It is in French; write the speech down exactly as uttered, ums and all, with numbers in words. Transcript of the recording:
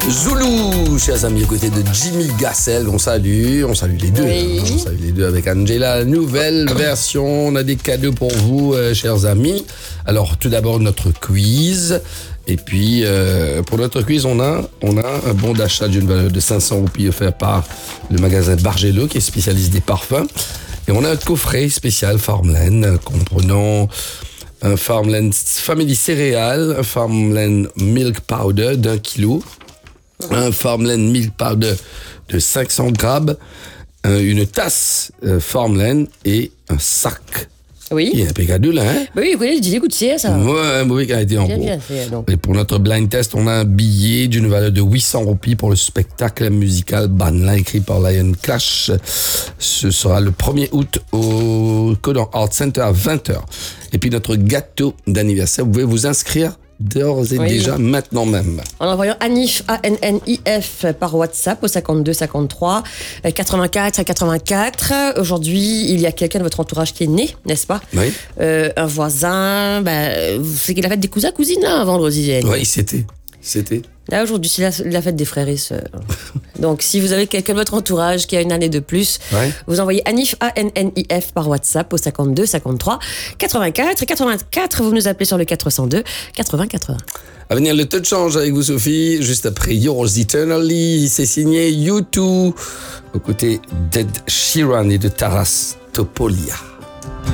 Zoulou, chers amis, aux côtés de Jimmy Gassel, on salue, on salue les deux. Oui. Hein, on salue les deux avec Angela. Nouvelle version, on a des cadeaux pour vous, euh, chers amis. Alors, tout d'abord, notre quiz. Et puis, euh, pour notre quiz, on a, on a un bon d'achat d'une valeur de cinq cents roupies offert par le magasin Bargello, qui est spécialiste des parfums. Et on a un coffret spécial Farmland, comprenant un Farmland Family Céréales, un Farmland Milk Powder d'un kilo, un Farmland Milk Powder de cinq cents grammes, une tasse euh, Farmland et un sac. Oui. Il y a un pécadou là, hein? Oui, oui, je dis goûtier, ça. Ouais, un mauvais qui a été en Bien, gros. bien fait, donc. Et pour notre blind test, on a un billet d'une valeur de huit cents roupies pour le spectacle musical Banla, écrit par Lion Clash. Ce sera le premier août au Codan Art Center à vingt heures. Et puis notre gâteau d'anniversaire, vous pouvez vous inscrire d'ores et Oui. déjà, maintenant même. En envoyant Anif, A N N I F, par WhatsApp au cinquante-deux cinquantre-trois quatre-vingt-quatre quatre-vingt-quatre. Aujourd'hui, il y a quelqu'un de votre entourage qui est né, n'est-ce pas? Oui. Euh, un voisin, ben, c'est qu'il a fête des cousins cousines hein, vendredi. Oui, c'était. C'était. Là, aujourd'hui, c'est la, la fête des frères et sœurs. Donc, si vous avez quelqu'un de votre entourage qui a une année de plus, Ouais. vous envoyez Anif, A N N I F, par WhatsApp au cinquante-deux cinquante-trois quatre-vingt-quatre quatre-vingt-quatre. Vous nous appelez sur le quatre cent deux quatre-vingts quatre-vingts. À venir le touch change avec vous, Sophie, juste après Yours Eternally. C'est signé U deux, aux côtés d'Ed Sheeran et de Taras Topolia.